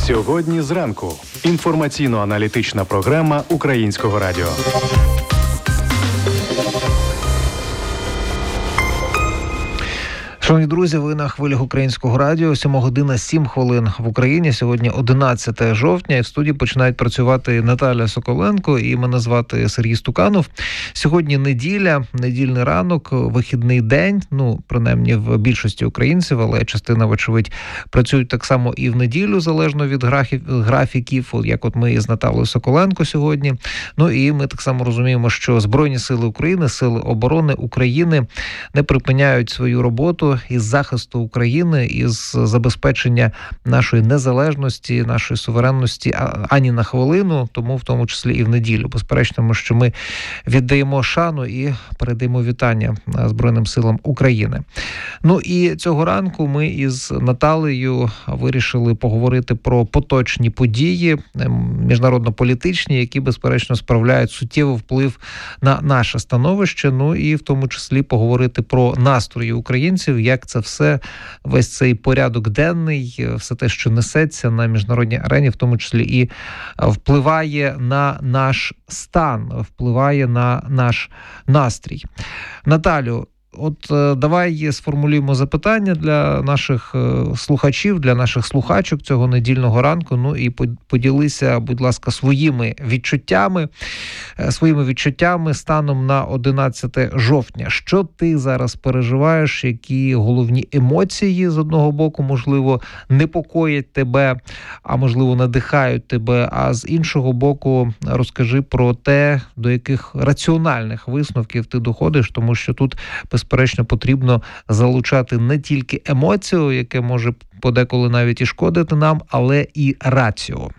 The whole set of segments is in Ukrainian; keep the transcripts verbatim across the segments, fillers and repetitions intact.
Сьогодні зранку. Інформаційно-аналітична програма Українського радіо. Шановні друзі, ви на хвилях Українського радіо. сьома година сім хвилин в Україні. Сьогодні одинадцяте жовтня. І в студії починають працювати Наталя Соколенко і мене звати Сергій Стуканов. Сьогодні неділя, недільний ранок, вихідний день. Ну, принаймні в більшості українців, але частина, вочевидь, працюють так само і в неділю, залежно від графіків, як от ми із Наталею Соколенко сьогодні. Ну і ми так само розуміємо, що Збройні сили України, сили оборони України не припиняють свою роботу із захисту України, із забезпечення нашої незалежності, нашої суверенності ані на хвилину, тому в тому числі і в неділю. Безперечно, що ми віддаємо шану і передаємо вітання Збройним силам України. Ну і цього ранку ми із Наталею вирішили поговорити про поточні події, міжнародно-політичні, які, безперечно, справляють суттєвий вплив на наше становище, ну і в тому числі поговорити про настрої українців, як це все, весь цей порядок денний, все те, що несеться на міжнародній арені, в тому числі і впливає на наш стан, впливає на наш настрій. Наталю, от давай сформулюємо запитання для наших слухачів, для наших слухачок цього недільного ранку. Ну і поділися, будь ласка, своїми відчуттями, своїми відчуттями станом на одинадцяте жовтня. Що ти зараз переживаєш? Які головні емоції з одного боку, можливо, непокоять тебе, а можливо, надихають тебе, а з іншого боку, розкажи про те, до яких раціональних висновків ти доходиш, тому що тут безперечно, потрібно залучати не тільки емоцію, яке може подеколи навіть і шкодити нам, але і рацію.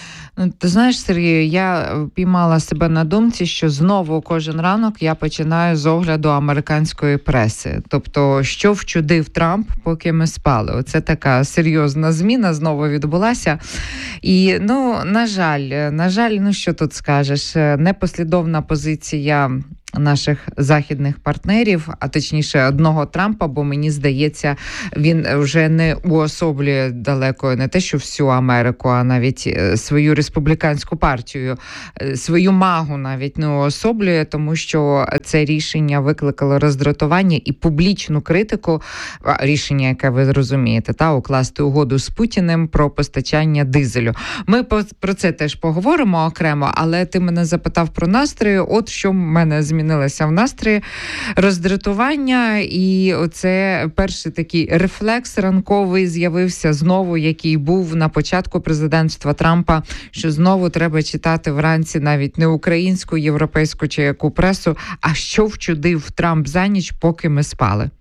Ти знаєш, Сергію, я піймала себе на думці, що знову кожен ранок я починаю з огляду американської преси. Тобто, що вчудив Трамп, поки ми спали. Оце така серйозна зміна знову відбулася. І, ну, на жаль, на жаль, ну що тут скажеш, непослідовна позиція наших західних партнерів, а точніше одного Трампа, бо мені здається, він вже не уособлює далеко не те, що всю Америку, а навіть свою республіканську партію, свою магу навіть не уособлює, тому що це рішення викликало роздратування і публічну критику, рішення, яке ви розумієте, та укласти угоду з Путіним про постачання дизелю. Ми про це теж поговоримо окремо, але ти мене запитав про настрої, от що в мене змінилося. Змінилося в настрої, роздратування, і оце перший такий рефлекс ранковий з'явився знову, який був на початку президентства Трампа, що знову треба читати вранці навіть не українську, європейську чи яку пресу, а що вчудив Трамп за ніч, поки ми спали.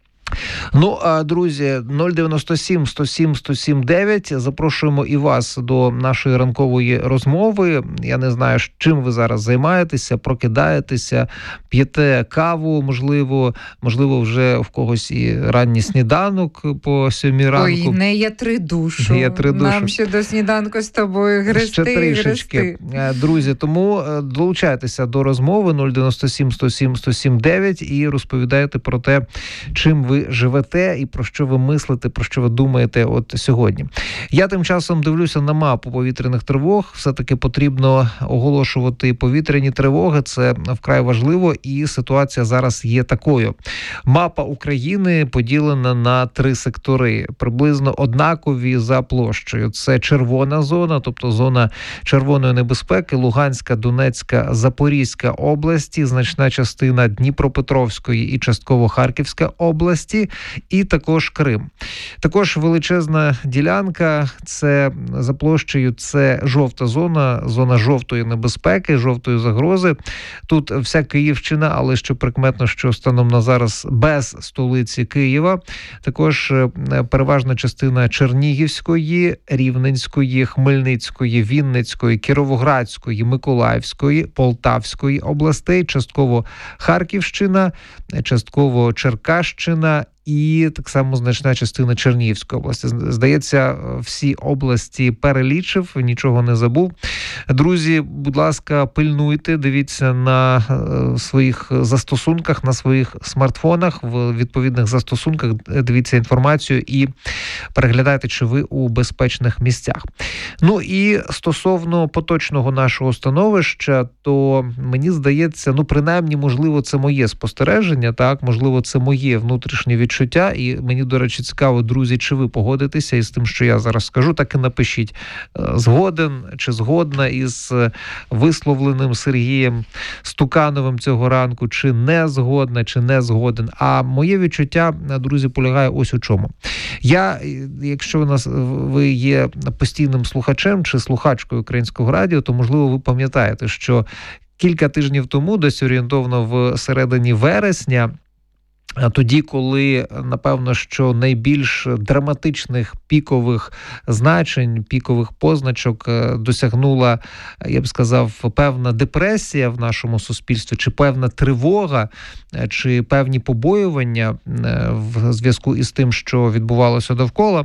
Ну, друзі, нуль дев'яносто сім сто сім сто сім дев'ять. Запрошуємо і вас до нашої ранкової розмови. Я не знаю, чим ви зараз займаєтеся, прокидаєтеся, п'єте каву, можливо, можливо, вже в когось і ранній сніданок по сьомій ранку. Ой, не я три душу. Я три душу. Нам ще до сніданку з тобою грести, ще трішечки. Грести. Друзі, тому долучайтеся до розмови нуль дев'яносто сім сто сім сто сім дев'ять і розповідайте про те, чим ви живете і про що ви мислите, про що ви думаєте от сьогодні. Я тим часом дивлюся на мапу повітряних тривог. Все-таки потрібно оголошувати повітряні тривоги. Це вкрай важливо, і ситуація зараз є такою. Мапа України поділена на три сектори, приблизно однакові за площею. Це червона зона, тобто зона червоної небезпеки, Луганська, Донецька, Запорізька області, значна частина Дніпропетровської і частково Харківська області, і також Крим. Також величезна ділянка, це за площею, це жовта зона, зона жовтої небезпеки, жовтої загрози. Тут вся Київщина, але що прикметно, що станом на зараз без столиці Києва. Також переважна частина Чернігівської, Рівненської, Хмельницької, Вінницької, Кіровоградської, Миколаївської, Полтавської областей, частково Харківщина, частково Черкащина і так само значна частина Чернігівської області. Здається, всі області перелічив, нічого не забув. Друзі, будь ласка, пильнуйте, дивіться на своїх застосунках, на своїх смартфонах, в відповідних застосунках дивіться інформацію і переглядайте, чи ви у безпечних місцях. Ну і стосовно поточного нашого становища, то мені здається, ну принаймні, можливо, це моє спостереження, так, можливо, це моє внутрішнє відчуття, і мені, до речі, цікаво, друзі, чи ви погодитеся із тим, що я зараз скажу, так і напишіть, згоден чи згодна із висловленим Сергієм Стукановим цього ранку, чи не згодна, чи не згоден. А моє відчуття, друзі, полягає ось у чому. Я, якщо у нас ви є постійним слухачем чи слухачкою Українського радіо, то, можливо, ви пам'ятаєте, що кілька тижнів тому, десь орієнтовно в середині вересня, тоді, коли, напевно, що найбільш драматичних пікових значень, пікових позначок досягнула, я б сказав, певна депресія в нашому суспільстві, чи певна тривога, чи певні побоювання в зв'язку із тим, що відбувалося довкола,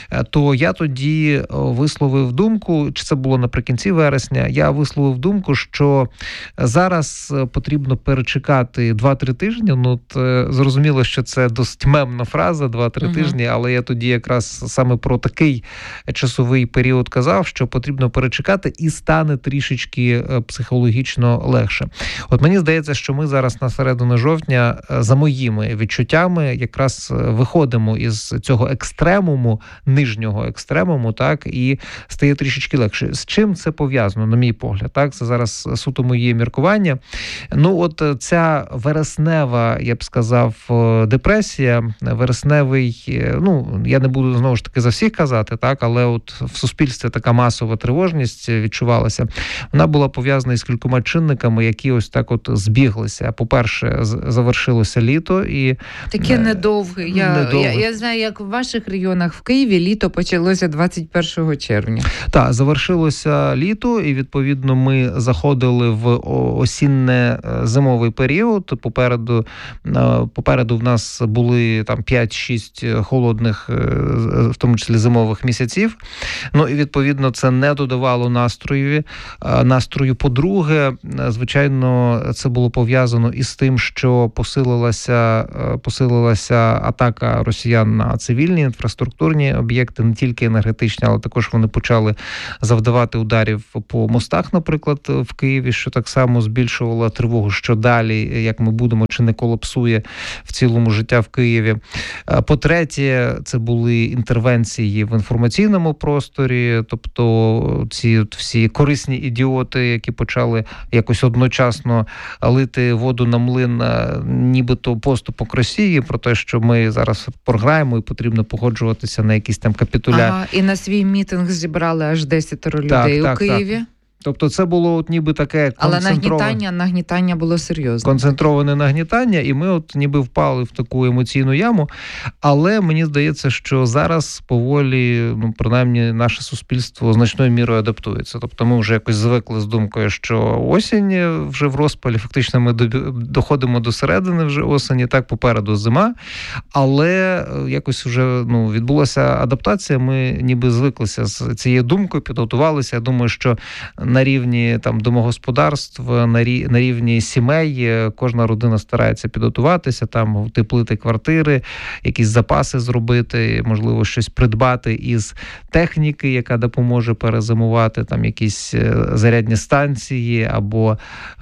то я тоді висловив думку, чи це було наприкінці вересня, я висловив думку, що зараз потрібно перечекати два-три тижні. Ну, зрозуміло, що це досить мемна фраза, два-три uh-huh. тижні, але я тоді якраз саме про такий часовий період казав, що потрібно перечекати і стане трішечки психологічно легше. От мені здається, що ми зараз на середину жовтня, за моїми відчуттями, якраз виходимо із цього екстремуму, нижнього екстремуму, так, і стає трішечки легше. З чим це пов'язано, на мій погляд, так? Це зараз суто моє міркування. Ну, от ця вереснева, я б сказав, депресія, вересневий, ну, я не буду знову ж таки за всіх казати, так, але от в суспільстві така масова тривожність відчувалася. Вона була пов'язана із кількома чинниками, які ось так от збіглися. По-перше, завершилося літо і... Таке недовге. Я, я, я знаю, як в ваших регіонах в Києві літо почалося двадцять першого червня. Так, завершилося літо, і, відповідно, ми заходили в осінне-зимовий період. Попереду, попереду в нас були там п'ять-шість холодних, в тому числі зимових місяців. Ну, і, відповідно, це не додавало настрою. Настрою. По-друге, звичайно, це було пов'язано із тим, що посилилася, посилилася атака росіян на цивільні інфраструктурні об'єкти, не тільки енергетичні, але також вони почали завдавати ударів по мостах, наприклад, в Києві, що так само збільшувало тривогу, що далі, як ми будемо, чи не колапсує в цілому життя в Києві. По-третє, це були інтервенції в інформаційному просторі, тобто ці всі корисні ідіоти, які почали якось одночасно лити воду на млин, нібито поступок Росії, про те, що ми зараз програємо і потрібно погоджуватися на якісь там капітуля. Ага, і на свій мітинг зібрали аж десятеро людей так, у так, Києві. Так. Тобто це було от ніби таке концентроване... Але нагнітання, нагнітання було серйозне. Концентроване нагнітання, і ми от ніби впали в таку емоційну яму. Але мені здається, що зараз поволі, ну, принаймні, наше суспільство значною мірою адаптується. Тобто ми вже якось звикли з думкою, що осінь вже в розпалі, фактично ми доходимо до середини вже осені, так, попереду зима. Але якось вже, ну, відбулася адаптація, ми ніби звиклися з цією думкою, підготувалися. Я думаю, що на рівні там домогосподарств, на рівні сімей кожна родина старається підготуватися, там утеплити квартири, якісь запаси зробити, можливо, щось придбати із техніки, яка допоможе перезимувати, там якісь зарядні станції або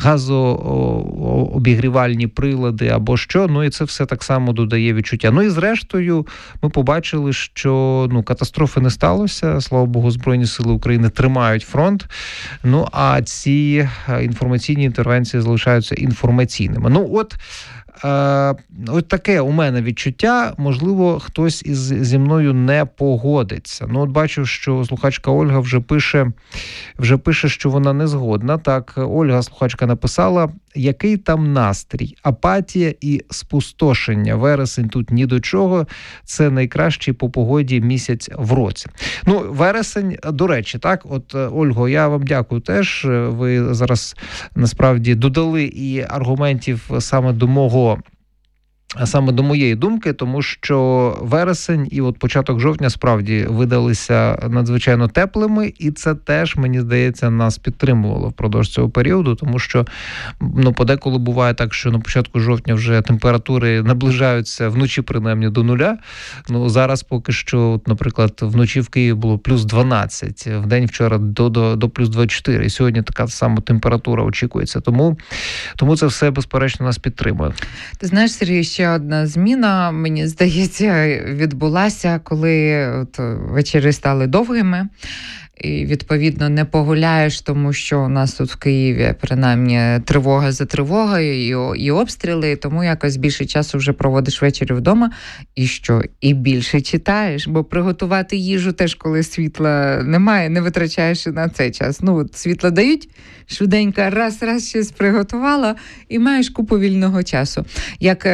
газообігрівальні прилади, або що. Ну і це все так само додає відчуття. Ну і зрештою ми побачили, що, ну, катастрофи не сталося. Слава Богу, Збройні сили України тримають фронт. Ну, а ці інформаційні інтервенції залишаються інформаційними. Ну, от, е, от таке у мене відчуття. Можливо, хтось із, зі мною не погодиться. Ну, от бачу, що слухачка Ольга вже пише, вже пише, що вона не згодна. Так, Ольга, слухачка, написала: який там настрій? Апатія і спустошення. Вересень тут ні до чого. Це найкращий по погоді місяць в році. Ну, вересень, до речі, так, от, Ольго, я вам дякую теж. Ви зараз, насправді, додали і аргументів саме до мого саме до моєї думки, тому що вересень і от початок жовтня справді видалися надзвичайно теплими, і це теж, мені здається, нас підтримувало впродовж цього періоду, тому що, ну, подеколи буває так, що на початку жовтня вже температури наближаються вночі принаймні до нуля. Ну, зараз поки що, от, наприклад, вночі в Києві було плюс дванадцять, в день вчора до, до, до плюс двадцять чотири, і сьогодні така сама температура очікується. Тому, тому це все, безперечно, нас підтримує. Ти знаєш, Сергій, ще одна зміна, мені здається, відбулася, коли от вечори стали довгими. І, відповідно, не погуляєш, тому що у нас тут в Києві, принаймні, тривога за тривогою і, і обстріли, тому якось більше часу вже проводиш ввечері вдома. І що? І більше читаєш, бо приготувати їжу теж, коли світла немає, не витрачаєш і на цей час. Ну, от світла дають, швиденько раз-раз щось приготувала і маєш купу вільного часу. Як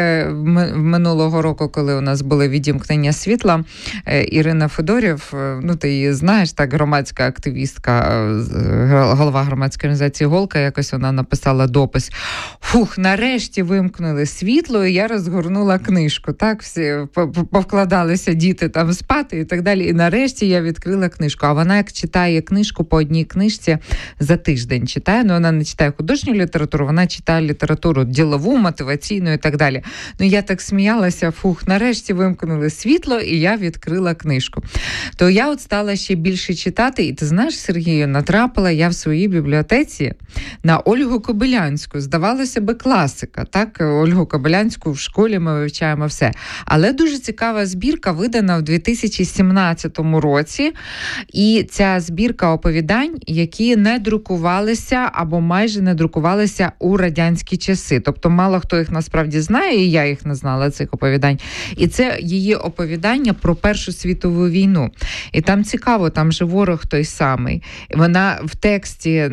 минулого року, коли у нас були відімкнення світла, Ірина Федорів, ну ти її знаєш, так, громадська активістка, голова громадської організації «Голка», якось вона написала допис. Фух, нарешті вимкнули світло, і я розгорнула книжку. Так, всі повкладалися діти там спати і так далі. І нарешті я відкрила книжку. А вона, як читає книжку по одній книжці за тиждень читає, ну вона не читає художню літературу, вона читає літературу ділову, мотиваційну і так далі. Ну я так сміялася, фух, нарешті вимкнули світло, і я відкрила книжку. То я от стала ще більше читати, і ти знаєш, Сергію, натрапила я в своїй бібліотеці на Ольгу Кобилянську. Здавалося би, класика, так? Ольгу Кобилянську в школі ми вивчаємо все. Але дуже цікава збірка, видана в дві тисячі сімнадцятому році, і ця збірка оповідань, які не друкувалися або майже не друкувалися у радянські часи. Тобто мало хто їх насправді знає, і я їх не знала, цих оповідань. І це її оповідання про Першу світову війну. І там цікаво, там же ворог той самий. Вона в тексті,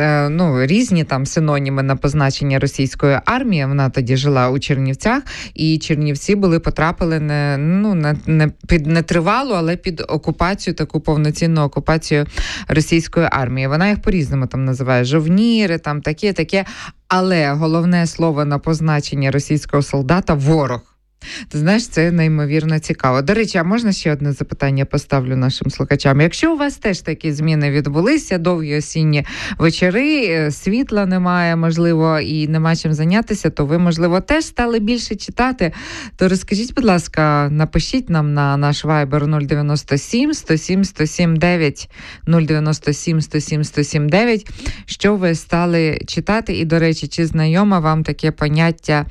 ну, різні там синоніми на позначення російської армії. Вона тоді жила у Чернівцях, і Чернівці були, потрапили не, ну, не, не під нетривалу, але під окупацію, таку повноцінну окупацію російської армії. Вона їх по-різному там називає жовніри, там таке, таке. Але головне слово на позначення російського солдата – ворог. Ти знаєш, це неймовірно цікаво. До речі, а можна ще одне запитання поставлю нашим слухачам? Якщо у вас теж такі зміни відбулися, довгі осінні вечори, світла немає, можливо, і нема чим зайнятися, то ви, можливо, теж стали більше читати, то розкажіть, будь ласка, напишіть нам на наш Viber нуль дев'яносто сім сто сім сто сім дев'ять, нуль дев'яносто сім сто сім сто сім дев'ять, що ви стали читати. І, до речі, чи знайоме вам таке поняття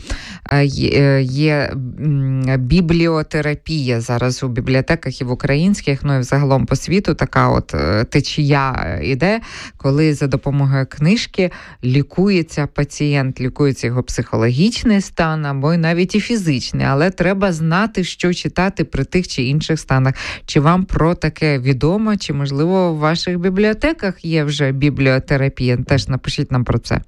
є, є бібліотерапія зараз у бібліотеках і в українських, ну і взагалом по світу така от течія іде, коли за допомогою книжки лікується пацієнт, лікується його психологічний стан або навіть і фізичний, але треба знати, що читати при тих чи інших станах. Чи вам про таке відомо, чи, можливо, в ваших бібліотеках є вже бібліотерапія? Теж напишіть нам про це.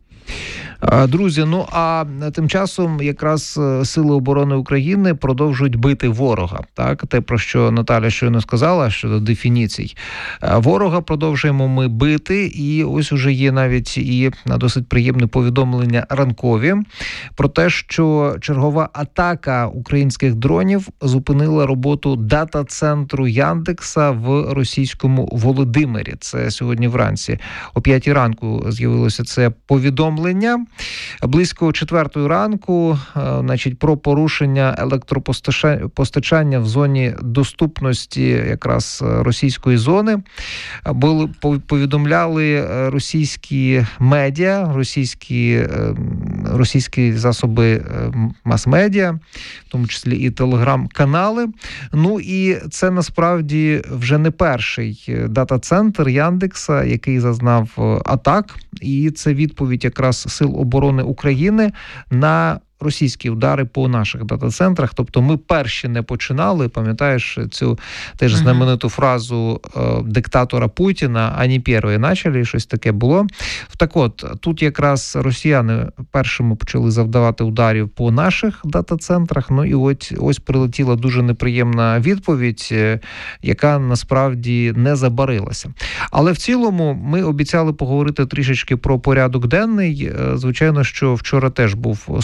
Друзі, ну а тим часом якраз Сили оборони України продовжують бити ворога. Так, те, про що Наталя щойно сказала, щодо дефініцій. Ворога продовжуємо ми бити, і ось уже є навіть і досить приємне повідомлення ранкові про те, що чергова атака українських дронів зупинила роботу дата-центру Яндекса в російському Володимирі. Це сьогодні вранці. О п'ятій ранку з'явилося це повідомлення. Близько четвертої ранку, значить, про порушення електропостачання в зоні доступності якраз російської зони були повідомляли російські медіа, російські, російські засоби мас-медіа, в тому числі і телеграм-канали. Ну і це насправді вже не перший дата-центр Яндекса, який зазнав атак, і це відповідь якраз Сил оборони України на російські удари по наших дата-центрах. Тобто ми перші не починали, пам'ятаєш цю теж знамениту фразу е, диктатора Путіна, ані перші почали, щось таке було. Так от, тут якраз росіяни першими почали завдавати ударів по наших дата-центрах, ну і ось, ось прилетіла дуже неприємна відповідь, яка насправді не забарилася. Але в цілому ми обіцяли поговорити трішечки про порядок денний. Звичайно, що вчора теж був суботній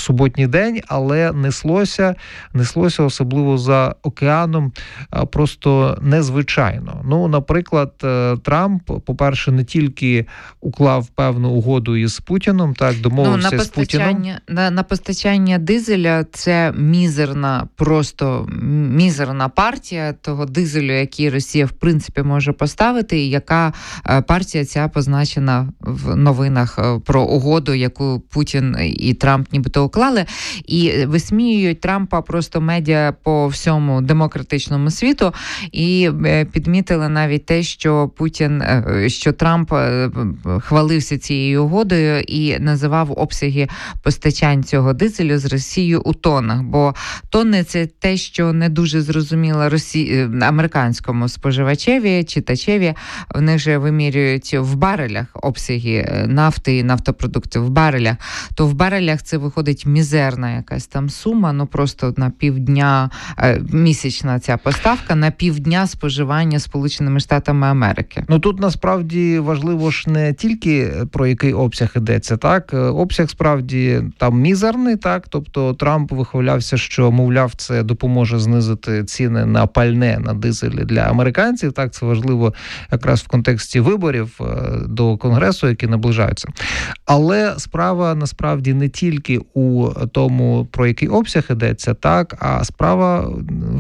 день, але неслося, неслося особливо за океаном просто незвичайно. Ну, наприклад, Трамп, по-перше, не тільки уклав певну угоду із Путіном, так, домовився ну, з Путіном. На, на постачання дизеля це мізерна, просто мізерна партія того дизелю, який Росія, в принципі, може поставити, і яка партія ця позначена в новинах про угоду, яку Путін і Трамп нібито уклали. І висміюють Трампа просто медіа по всьому демократичному світу, і підмітили навіть те, що Путін, що Трамп хвалився цією угодою і називав обсяги постачань цього дизелю з Росією у тоннах, бо тонни – це те, що не дуже зрозуміло росі... американському споживачеві, читачеві. Вони ж вимірюють в барелях обсяги нафти і нафтопродуктів в барелях. То в барелях це виходить мізерна якась там сума, ну просто на півдня, місячна ця поставка, на півдня споживання Сполученими Штатами Америки. Ну тут насправді важливо ж не тільки про який обсяг йдеться, так? Обсяг справді там мізерний, так? Тобто Трамп вихвалявся, що, мовляв, це допоможе знизити ціни на пальне, на дизелі для американців, так? Це важливо якраз в контексті виборів до Конгресу, які наближаються. Але справа насправді не тільки у тому, про який обсяг йдеться, так? А справа,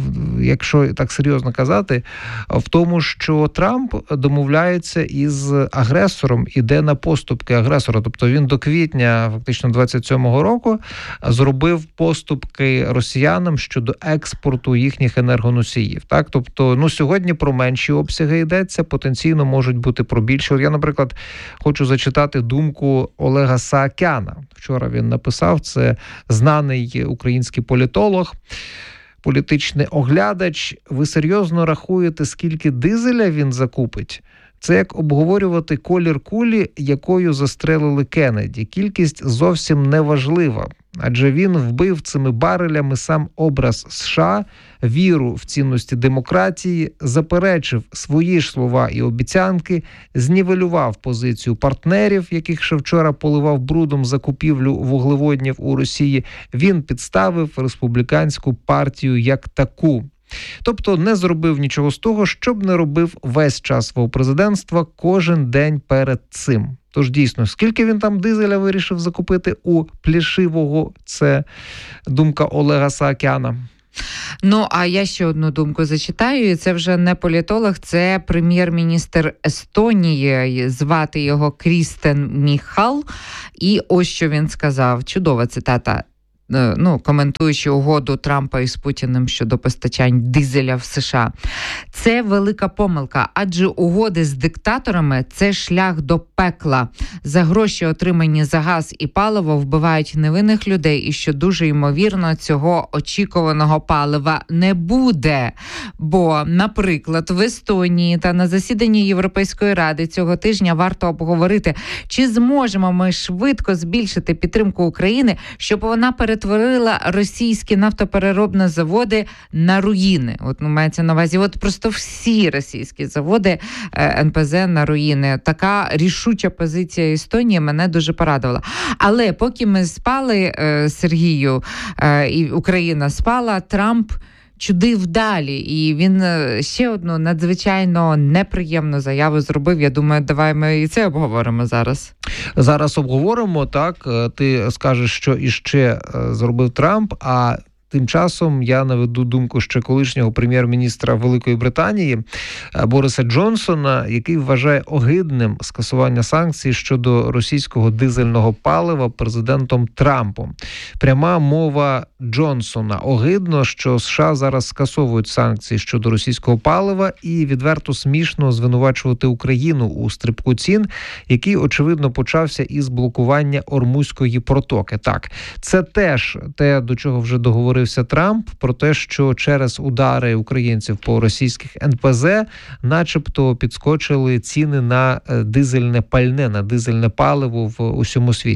якщо так серйозно казати, в тому, що Трамп домовляється із агресором, іде на поступки агресора. Тобто він до квітня фактично двадцять сьомого року зробив поступки росіянам щодо експорту їхніх енергоносіїв. Так? Тобто, ну, сьогодні про менші обсяги йдеться, потенційно можуть бути про більші. От я, наприклад, хочу зачитати думку Олега Саакяна. Вчора він написав, це знаний український політолог, політичний оглядач. Ви серйозно рахуєте, скільки дизеля він закупить? Це як обговорювати колір кулі, якою застрелили Кеннеді. Кількість зовсім не важлива, адже він вбив цими барелями сам образ США, віру в цінності демократії, заперечив свої ж слова і обіцянки, знівелював позицію партнерів, яких ще вчора поливав брудом за купівлю вуглеводнів у Росії. Він підставив республіканську партію як таку. Тобто не зробив нічого з того, щоб не робив весь час свого президентства кожен день перед цим. Тож дійсно, скільки він там дизеля вирішив закупити у Плішивого, це думка Олега Саакяна. Ну, а я ще одну думку зачитаю, і це вже не політолог, це прем'єр-міністр Естонії, звати його Крістен Міхал, і ось що він сказав, чудова цитата. Ну, коментуючи угоду Трампа із Путіним щодо постачань дизеля в США. Це велика помилка, адже угоди з диктаторами – це шлях до пекла. За гроші, отримані за газ і паливо, вбивають невинних людей, і що дуже ймовірно, цього очікуваного палива не буде. Бо, наприклад, в Естонії та на засіданні Європейської Ради цього тижня варто обговорити, чи зможемо ми швидко збільшити підтримку України, щоб вона перед перетворила російські нафтопереробні заводи на руїни. От, ну, мається на увазі, от просто всі російські заводи ен пе зе на руїни. Така рішуча позиція Естонії мене дуже порадувала. Але поки ми спали, Сергію, і Україна спала, Трамп чудив далі. І він ще одну надзвичайно неприємну заяву зробив. Я думаю, давай ми і це обговоримо зараз. Зараз обговоримо, так. Ти скажеш, що іще зробив Трамп, а тим часом я наведу думку ще колишнього прем'єр-міністра Великої Британії Бориса Джонсона, який вважає огидним скасування санкцій щодо російського дизельного палива президентом Трампом. Пряма мова Джонсона. Огидно, що США зараз скасовують санкції щодо російського палива, і відверто смішно звинувачувати Україну у стрибку цін, який, очевидно, почався із блокування Ормузької протоки. Так, це теж те, до чого вже договорився Трамп, про те, що через удари українців по російських ен пе зе начебто підскочили ціни на дизельне пальне, на дизельне паливо в усьому світі.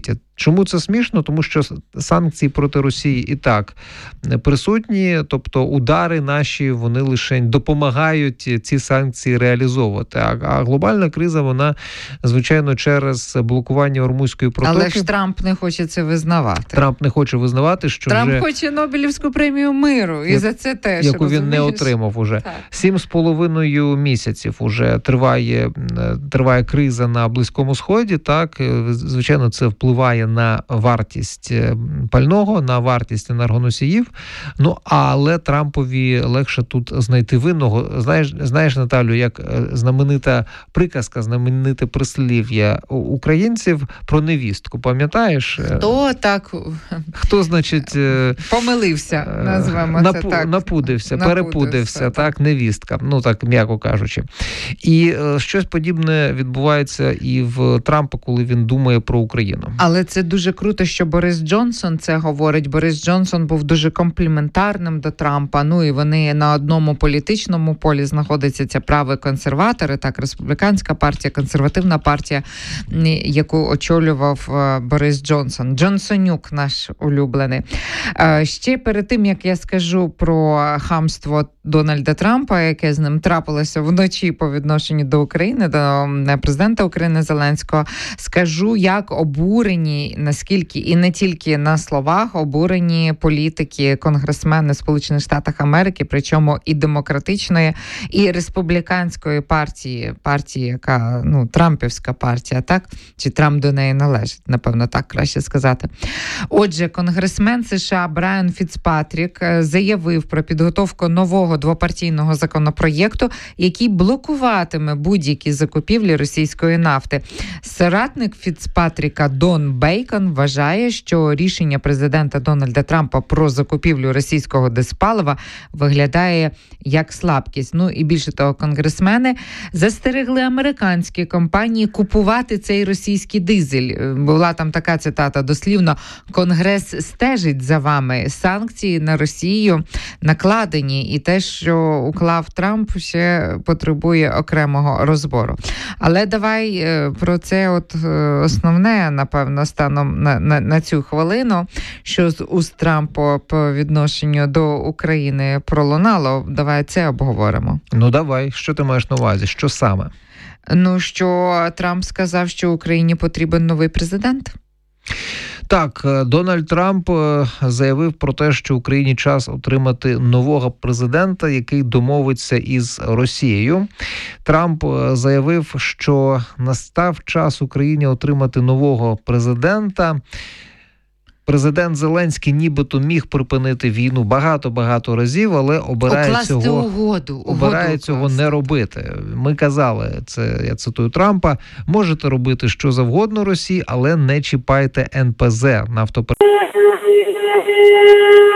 Чому це смішно? Тому що санкції проти Росії і так присутні, тобто удари наші, вони лише допомагають ці санкції реалізовувати. А, а глобальна криза, вона, звичайно, через блокування Ормузької протоки. Але ж Трамп не хоче це визнавати. Трамп не хоче визнавати, що Трамп вже... хоче Нобелівську премію миру, і як, за це теж, яку розумієш? він не отримав уже. Так. Сім з половиною місяців уже триває, триває криза на Близькому Сході, так, звичайно, це впливає на вартість пального, на вартість енергоносіїв, ну, але Трампові легше тут знайти винного. Знаєш, знаєш, Наталю, як знаменита приказка, знамените прислів'я українців про невістку, пам'ятаєш? Хто так... Хто, значить... Помилився, назвемо напу... це так. Напудився, Напудився, перепудився, так, так, невістка, ну так, м'яко кажучи. І е, щось подібне відбувається і в Трампа, коли він думає про Україну. Але це дуже круто, що Борис Джонсон це говорить. Борис Джонсон був дуже компліментарним до Трампа, ну і вони на одному політичному полі знаходяться, це праві консерватори, так, республіканська партія, консервативна партія, яку очолював Борис Джонсон. Джонсонюк наш улюблений. Ще перед тим, як я скажу про хамство Дональда Трампа, яке з ним трапилося вночі по відношенню до України, до президента України Зеленського, скажу, як обурені, наскільки, і не тільки на словах, обурені політики, конгресмени Сполучених Штатів Америки, причому і демократичної, і республіканської партії, партії, яка, ну, трампівська партія, так? Чи Трамп до неї належить, напевно, так краще сказати. Отже, конгресмен США Брайан Фіцпатрік заявив про підготовку нового двопартійного законопроєкту, який блокуватиме будь-які закупівлі російської нафти. Соратник Фіцпатріка Дон Бейкон вважає, що рішення президента Дональда Трампа про закупівлю російського диспалива виглядає як слабкість. Ну і більше того, конгресмени застерегли американські компанії купувати цей російський дизель. Була там така цитата дослівно: «Конгрес стежить за вами. Санкції на Росію накладені, і те, що уклав Трамп, ще потребує окремого розбору». Але давай про це от основне, напевно, станом на, на, на цю хвилину, що з уст Трампа по відношенню до України пролунало. Давай це обговоримо. Ну давай, що ти маєш на увазі? Що саме? Ну, що Трамп сказав, що Україні потрібен новий президент? Так, Дональд Трамп заявив про те, що Україні час отримати нового президента, який домовиться із Росією. Трамп заявив, що настав час Україні отримати нового президента. Президент Зеленський нібито міг припинити війну багато-багато разів, але обирає Укласти цього, угоду, обирає угоду цього укласти. не робити. Ми казали, це я цитую Трампа, можете робити що завгодно Росії, але не чіпайте ен пе зет, нафтопереробну.